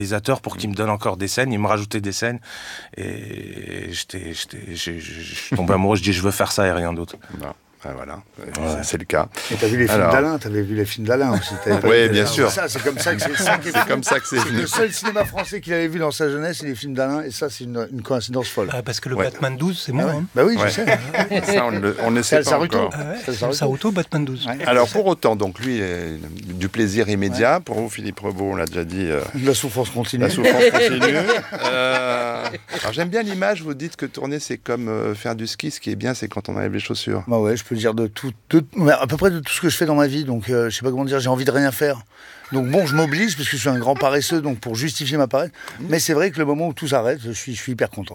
réalisateur pour qu'il me donne encore des scènes. Il me rajoutait des scènes et je tombais amoureux. Je dis je veux faire ça et rien d'autre. Non. Ah, voilà, c'est le cas. Et t'as vu les films d'Alain, t'avais vu les films d'Alain aussi. Oui, bien sûr. C'est comme ça que c'est venu. Le seul cinéma français qu'il avait vu dans sa jeunesse, c'est les films d'Alain, et ça, c'est une coïncidence folle. Parce que le Batman 12, c'est moi. Hein. Bah oui, je sais. Ça, on ne sait pas encore. Saruto, Batman 12. Ouais. Alors, pour autant, donc lui, du plaisir immédiat. Pour vous, Philippe Rebaud, on l'a déjà dit. La souffrance continue. La souffrance continue. Alors, j'aime bien l'image, vous dites que tourner, c'est comme faire du ski. Ce qui est bien, c'est quand on enlève les chaussures. Bah ouais, je peux dire à peu près de tout ce que je fais dans ma vie, donc je sais pas comment dire, j'ai envie de rien faire. Donc bon, je m'oblige parce que je suis un grand paresseux, donc pour justifier ma paresse. Mais c'est vrai que le moment où tout s'arrête, je suis hyper content.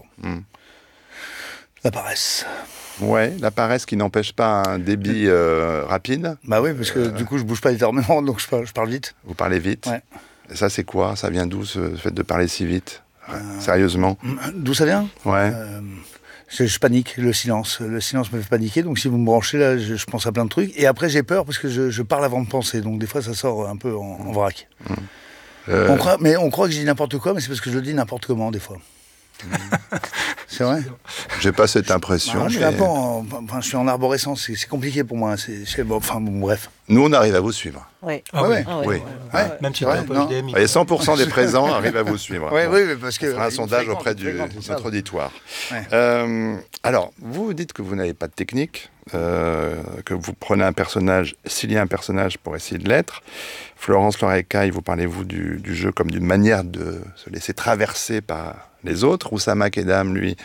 La paresse. Ouais, la paresse qui n'empêche pas un débit rapide. Bah oui, parce que du coup je bouge pas énormément, donc je parle vite. Vous parlez vite. Ouais. Et ça c'est quoi? Ça vient d'où ce fait de parler si vite? Sérieusement? D'où ça vient? Ouais. Je panique, le silence me fait paniquer, donc si vous me branchez là, je pense à plein de trucs, et après j'ai peur parce que je parle avant de penser, donc des fois ça sort un peu en vrac. On croit que je dis n'importe quoi, mais c'est parce que je le dis n'importe comment des fois. C'est vrai? J'ai pas cette impression. Je suis en arborescence, c'est compliqué pour moi, bref. Nous on arrive à vous suivre. Oui. Oui. Même si tu es un peu HDMI. Et 100% des présents arrivent à vous suivre. Oui, parce que... On fera un sondage auprès de notre auditoire. Ouais. Alors, vous dites que vous n'avez pas de technique, que vous prenez un personnage, s'il y a un personnage, pour essayer de l'être. Florence Loreca, vous parlez-vous du jeu comme d'une manière de se laisser traverser par les autres. Oussama Kedam, lui,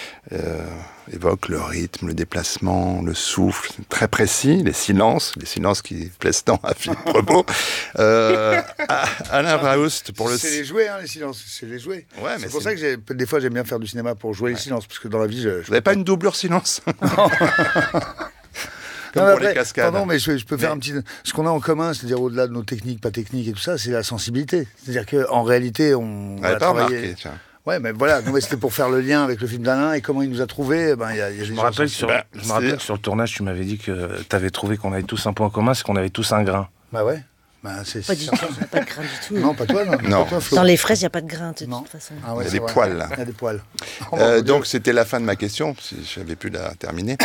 évoque le rythme, le déplacement, le souffle, très précis, les silences qui plaisent tant à Philippe Rebaud. Alain Braoust, pour le... C'est les jouer, les silences, c'est les jouer. Ouais, c'est pour ça que des fois j'aime bien faire du cinéma pour jouer les silences, parce que dans la vie... Vous n'avez pas une doublure silence? Comme pour les cascades. Pardon, mais je peux faire un petit... Ce qu'on a en commun, c'est-à-dire au-delà de nos techniques, pas techniques et tout ça, c'est la sensibilité. C'est-à-dire qu'en réalité, on va travailler... Remarqué, tiens. Ouais, mais voilà, c'était pour faire le lien avec le film d'Alain et comment il nous a trouvés. Je me rappelle que sur le tournage, tu m'avais dit que tu avais trouvé qu'on avait tous un point commun, c'est qu'on avait tous un grain. Bah ouais. Pas du tout, pas de grain du tout. Non, pas toi, non. Pas toi, dans les fraises, il n'y a pas de grain, de toute façon. Ah ouais, il y a des poils, là. Il y a des poils. Donc, c'était la fin de ma question, si j'avais pu la terminer.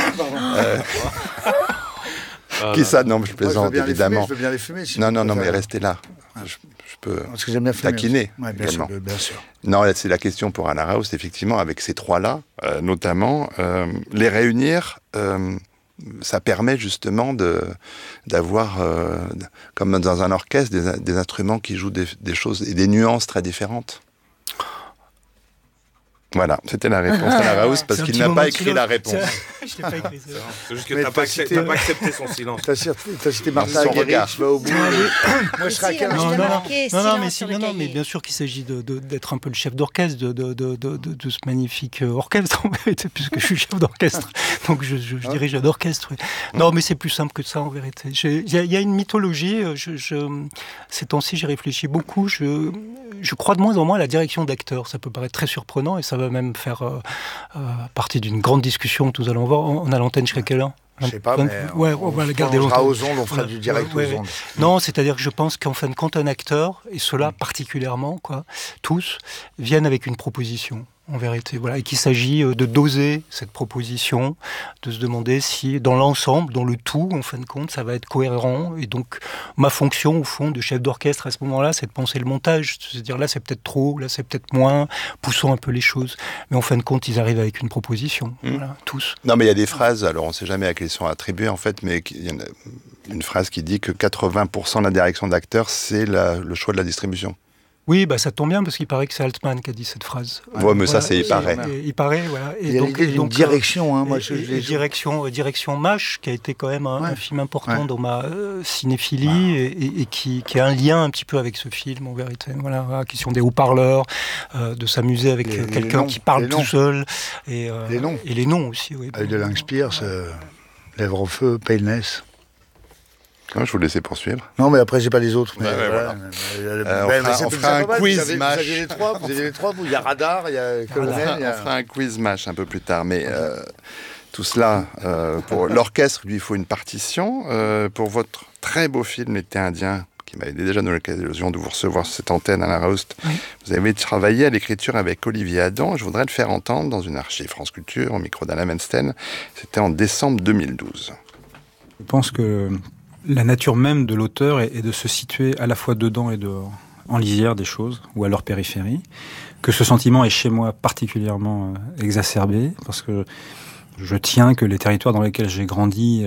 Qui ça? Non, je plaisante, évidemment. Je veux bien les fumer. Non, mais restez là. Je peux taquiner. Ouais, bien sûr. Non, c'est la question pour Alain Braoust, effectivement, avec ces trois-là, notamment, les réunir, ça permet justement d'avoir, comme dans un orchestre, des instruments qui jouent des choses et des nuances très différentes. Voilà, c'était la réponse à Alain Braoust, parce qu'il n'a pas écrit la réponse. Je t'ai pas écrit ça. C'est juste que tu n'as pas accepté son silence. Tu as cité Martha Aguirre, je vais au bout. Moi, je serais à quel Non, mais bien sûr qu'il s'agit d'être un peu le chef d'orchestre de ce magnifique orchestre, en vérité, puisque je suis chef d'orchestre. Donc, je dirige un orchestre. Non, mais c'est plus simple que ça, en vérité. Il y a une mythologie. Ces temps-ci, j'y réfléchis beaucoup. Je crois de moins en moins à la direction d'acteurs. Ça peut paraître très surprenant et ça va même faire partie d'une grande discussion que nous allons voir. On a l'antenne jusqu'à quelle heure? Je sais pas, mais on va la garder longtemps. Aux ondes, on fera du direct aux ondes. Non, c'est-à-dire que je pense qu'en fin de compte, un acteur, et ceux-là particulièrement, tous, viennent avec une proposition. En vérité, voilà, et qu'il s'agit de doser cette proposition, de se demander si, dans l'ensemble, dans le tout, en fin de compte, ça va être cohérent. Et donc, ma fonction, au fond, de chef d'orchestre à ce moment-là, c'est de penser le montage, c'est-à-dire là, c'est peut-être trop, là, c'est peut-être moins, poussons un peu les choses. Mais en fin de compte, ils arrivent avec une proposition, voilà, tous. Non, mais il y a des phrases, alors on ne sait jamais à qui elles sont attribuées, en fait, mais il y en a une phrase qui dit que 80% de la direction d'acteur, c'est le choix de la distribution. Oui, ça tombe bien parce qu'il paraît que c'est Altman qui a dit cette phrase. Ouais, mais ça, c'est il paraît. Il paraît, voilà. Et il y a l'idée d'une direction. Moi, direction MASH, qui a été quand même un film important dans ma cinéphilie et qui a un lien un petit peu avec ce film, en vérité. Voilà, la question des haut-parleurs, de s'amuser avec quelqu'un qui parle tout seul. Et les noms aussi, oui. Avec de Langspierce, Lèvres au feu, Payless. Non, je vous laissais poursuivre. Non, mais après, j'ai pas les autres. Mais on fera un quiz match. Vous aviez les trois, il y a Radar, il y a Colonel. On fera un quiz match un peu plus tard. Mais tout cela, pour l'orchestre, lui, il faut une partition. Pour votre très beau film, L'été indien, qui m'avait déjà donné l'occasion de vous recevoir sur cette antenne, Alain Raoust. Oui. Vous avez travaillé à l'écriture avec Olivier Adam. Je voudrais le faire entendre dans une archive France Culture, au micro d'Alain Mensten. C'était en décembre 2012. Je pense que la nature même de l'auteur est de se situer à la fois dedans et dehors, en lisière des choses, ou à leur périphérie. Que ce sentiment est chez moi particulièrement exacerbé, parce que je tiens que les territoires dans lesquels j'ai grandi,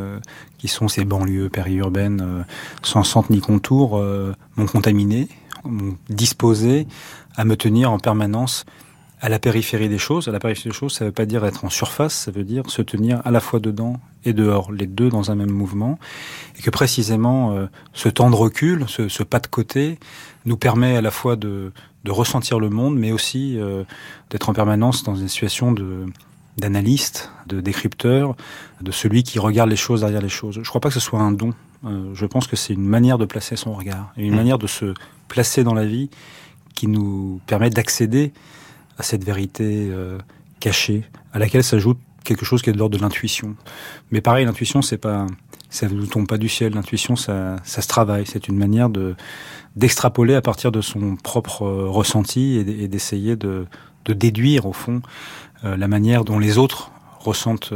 qui sont ces banlieues périurbaines, sans centre ni contour, m'ont contaminé, m'ont disposé à me tenir en permanence à la périphérie des choses. À la périphérie des choses, ça ne veut pas dire être en surface, ça veut dire se tenir à la fois dedans et dehors, les deux dans un même mouvement. Et que précisément, ce temps de recul, ce pas de côté, nous permet à la fois de ressentir le monde, mais aussi d'être en permanence dans une situation d'analyste, de décrypteur, de celui qui regarde les choses derrière les choses. Je ne crois pas que ce soit un don. Je pense que c'est une manière de placer son regard, et une manière de se placer dans la vie qui nous permet d'accéder à cette vérité cachée, à laquelle s'ajoute quelque chose qui est de l'ordre de l'intuition. Mais pareil, l'intuition, ça ne nous tombe pas du ciel. L'intuition, ça se travaille. C'est une manière d'extrapoler à partir de son propre ressenti et d'essayer de déduire, au fond, la manière dont les autres ressentent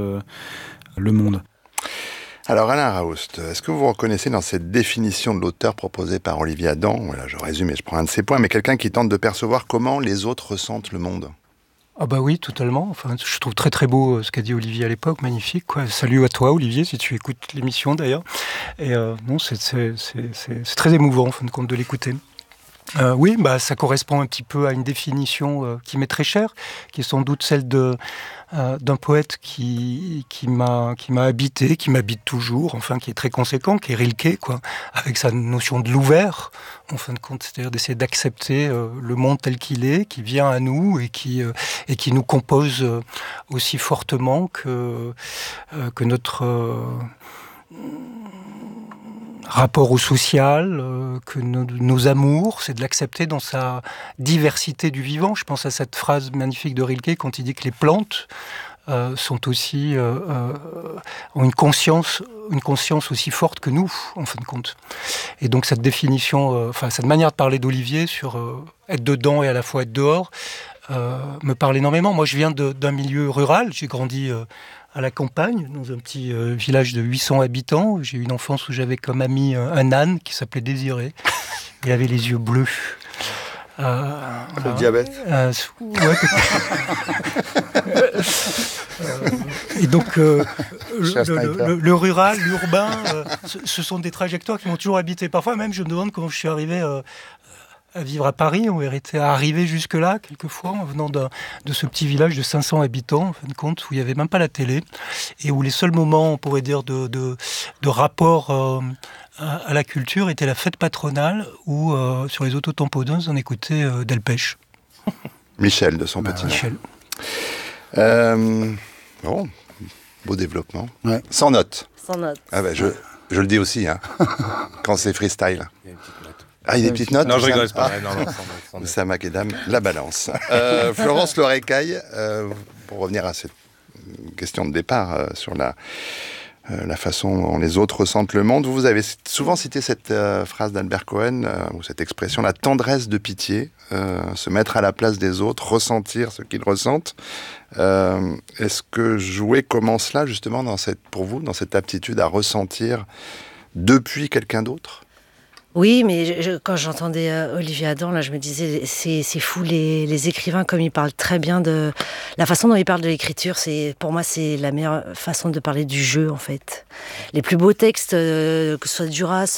le monde. Alors Alain Raoust, est-ce que vous reconnaissez dans cette définition de l'auteur proposée par Olivier Adam, voilà, je résume et je prends un de ses points, mais quelqu'un qui tente de percevoir comment les autres ressentent le monde? Ah bah oui, totalement. Enfin, je trouve très très beau ce qu'a dit Olivier à l'époque, magnifique, quoi. Salut à toi Olivier, si tu écoutes l'émission d'ailleurs. Et non, c'est très émouvant en fin de compte de l'écouter. Oui, bah ça correspond un petit peu à une définition qui m'est très chère, qui est sans doute celle d'un poète qui m'a habité, qui m'habite toujours, enfin qui est très conséquent, qui est Rilke, quoi, avec sa notion de l'ouvert, en fin de compte, c'est-à-dire d'essayer d'accepter le monde tel qu'il est, qui vient à nous et qui nous compose aussi fortement que notre rapport au social, que nos amours, c'est de l'accepter dans sa diversité du vivant. Je pense à cette phrase magnifique de Rilke quand il dit que les plantes sont aussi ont une conscience aussi forte que nous, en fin de compte. Et donc cette définition, cette manière de parler d'Olivier sur être dedans et à la fois être dehors, me parle énormément. Moi, je viens d'un milieu rural. J'ai grandi à la campagne, dans un petit village de 800 habitants. J'ai eu une enfance où j'avais comme ami un âne qui s'appelait Désiré. Il avait les yeux bleus. Le diabète. Ouais. Et donc, le rural, l'urbain, ce sont des trajectoires qui m'ont toujours habité. Parfois même, je me demande comment je suis arrivé à vivre à Paris, en vérité, à arriver jusque-là, quelquefois, en venant de ce petit village de 500 habitants, en fin de compte, où il n'y avait même pas la télé, et où les seuls moments, on pourrait dire, de rapport à la culture étaient la fête patronale, où, sur les autotamponneuses, on écoutait Delpech. Michel, de son petit nom. Michel. Bon, beau développement. Ouais. Sans notes. Sans notes. Ah ben, je le dis aussi, hein, quand c'est freestyle. Il y a une petite note. Ah, il y a des petites notes? Non, je rigole, c'est pas vrai. Non, sans note. Sam Akedam, la balance. Florence Lorecaille, pour revenir à cette question de départ sur la façon dont les autres ressentent le monde, vous avez souvent cité cette phrase d'Albert Cohen, ou cette expression, la tendresse de pitié, se mettre à la place des autres, ressentir ce qu'ils ressentent. Est-ce que jouer commence là, justement, pour vous, dans cette aptitude à ressentir depuis quelqu'un d'autre? Oui, mais quand j'entendais Olivier Adam, là, je me disais, c'est fou, les écrivains, comme ils parlent très bien de... La façon dont ils parlent de l'écriture, pour moi, c'est la meilleure façon de parler du jeu, en fait. Les plus beaux textes, que ce soit Duras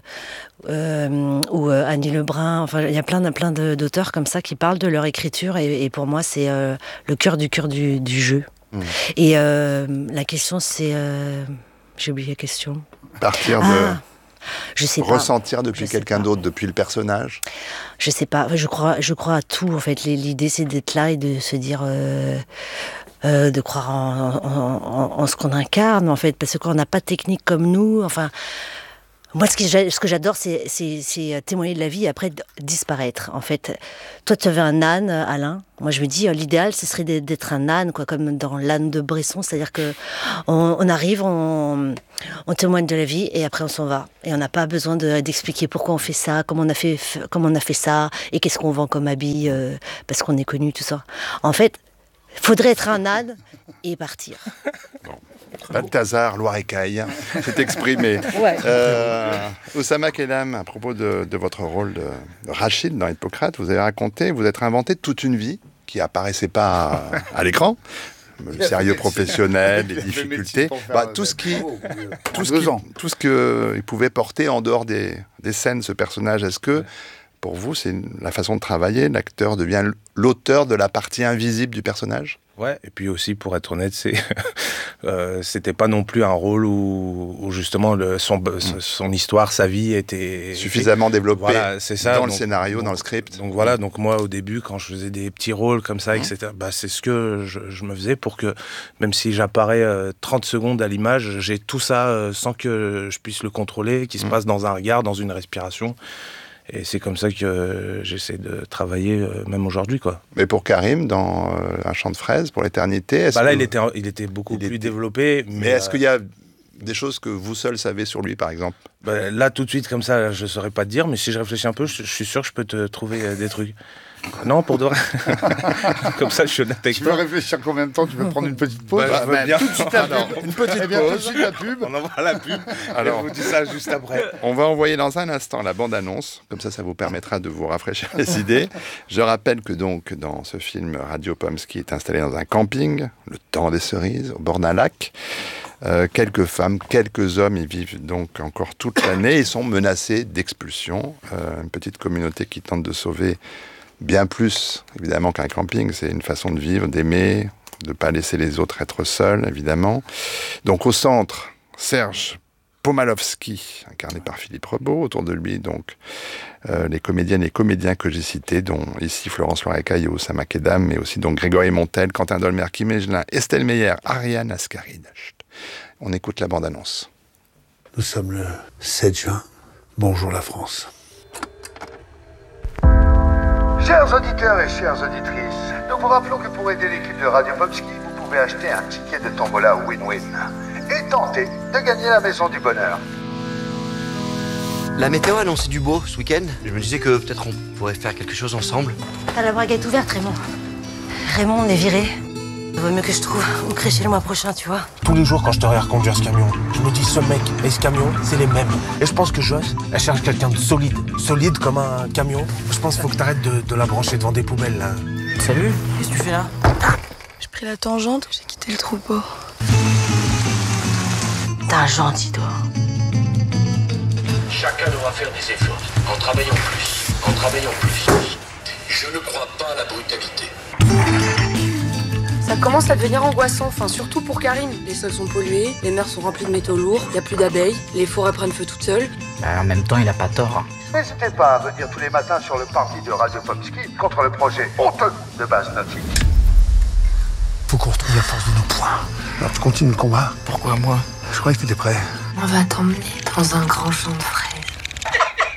ou Annie Lebrun, enfin, il y a plein d'auteurs comme ça qui parlent de leur écriture, et pour moi, c'est le cœur du jeu. Mmh. Et la question, c'est... j'ai oublié la question. Partir de... Je sais pas. Ressentir depuis quelqu'un d'autre, depuis le personnage? Je sais pas. Je crois à tout, en fait. L'idée, c'est d'être là et de se dire... de croire en ce qu'on incarne, en fait. Parce que quand on n'a pas de technique comme nous, enfin... Moi, ce que j'adore, c'est témoigner de la vie et après disparaître. En fait, toi, tu avais un âne, Alain. Moi, je me dis, l'idéal, ce serait d'être un âne, quoi, comme dans l'âne de Bresson. C'est-à-dire que on arrive, on témoigne de la vie et après on s'en va. Et on n'a pas besoin d'expliquer pourquoi on fait ça, comment on a fait ça et qu'est-ce qu'on vend comme habit parce qu'on est connu, tout ça. En fait, faudrait être un âne et partir. Bon. Balthazar Loirecaille s'est exprimé. Ouais. Oussama Kellam, à propos de votre rôle de Rachid dans Hippocrate, vous avez raconté, vous êtes inventé toute une vie qui apparaissait pas à l'écran. Le sérieux professionnel, les difficultés, tout ce qu'il pouvait porter en dehors des scènes, ce personnage. Est-ce que, pour vous, c'est la façon de travailler, l'acteur devient l'auteur de la partie invisible du personnage ? Ouais, et puis aussi, pour être honnête, c'était pas non plus un rôle où justement son histoire, sa vie était suffisamment développée, voilà, c'est ça, dans le scénario, dans le script. Donc voilà, donc moi au début, quand je faisais des petits rôles comme ça, etc., c'est ce que je me faisais pour que, même si j'apparais 30 secondes à l'image, j'ai tout ça sans que je puisse le contrôler, qui se passe dans un regard, dans une respiration. Et c'est comme ça que j'essaie de travailler, même aujourd'hui, quoi. Mais pour Karim, dans Un champ de fraises, pour l'éternité... Là, il était beaucoup plus développé. Mais est-ce qu'il y a des choses que vous seul savez sur lui, par exemple ? Là, tout de suite, comme ça, je ne saurais pas te dire, mais si je réfléchis un peu, je suis sûr que je peux te trouver des trucs. Non, pour de vrai. Comme ça, je suis honnête avec toi. Tu veux réfléchir combien de temps ? Tu veux prendre une petite pause ? Je veux bien. Tout de suite la pub. Une petite pause. Tout de pause. suite la pub. On envoie la pub. Alors, on vous dit ça juste après. On va envoyer dans un instant la bande-annonce. Comme ça vous permettra de vous rafraîchir les idées. Je rappelle que donc, dans ce film, Radio Pomsky est installé dans un camping, le temps des cerises, au bord d'un lac. Quelques femmes, quelques hommes y vivent donc encore toute l'année. Ils sont menacés d'expulsion. Une petite communauté qui tente de sauver bien plus, évidemment, qu'un camping. C'est une façon de vivre, d'aimer, de ne pas laisser les autres être seuls, évidemment. Donc au centre, Serge Pomalovski, incarné par Philippe Rebaud. Autour de lui, donc, les comédiennes et comédiens que j'ai cités, dont ici Florence Loirecaille et Oussama Kellam, mais aussi donc Grégory Montel, Quentin Dolmer, Kim Egelin, Estelle Meyer, Ariane Ascaride. On écoute la bande-annonce. Nous sommes le 7 juin. Bonjour la France. Chers auditeurs et chères auditrices, nous vous rappelons que pour aider l'équipe de Radio Pomsky, vous pouvez acheter un ticket de tombola win-win et tenter de gagner la maison du bonheur. La météo annonçait du beau ce week-end. Je me disais que peut-être on pourrait faire quelque chose ensemble. T'as la braguette ouverte, Raymond. Raymond, on est viré. Il vaut mieux que je trouve une crèche le mois prochain, tu vois. Tous les jours, quand je te regarde conduire ce camion, je me dis, ce mec et ce camion, c'est les mêmes. Et je pense que Joss, elle cherche quelqu'un de solide. Solide comme un camion. Je pense qu'il faut que t'arrêtes de la brancher devant des poubelles, là. Salut, qu'est-ce que tu fais là ? J'ai pris la tangente, j'ai quitté le troupeau. T'es un gentil, toi. Chacun devra faire des efforts. En travaillant plus. Je ne crois pas à la brutalité. Ça commence à devenir angoissant, surtout pour Karim. Les sols sont pollués, les mers sont remplies de métaux lourds, il n'y a plus d'abeilles, les forêts prennent feu toutes seules. En même temps, il a pas tort. N'hésitez pas à venir tous les matins sur le parvis de Radio Pomsky contre le projet honteux de base nautique. Faut qu'on retrouve la force de nos poings. Alors tu continues le combat. Pourquoi moi ? Je croyais que t'étais prêt. On va t'emmener dans un grand champ de fraises.